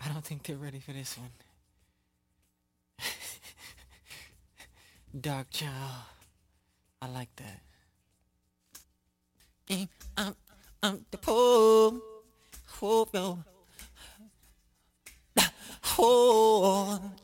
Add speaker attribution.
Speaker 1: I don't think they're ready for this one. Dark Child. I like that. Eh, I'm, I'm the poor. Oh, no. Oh,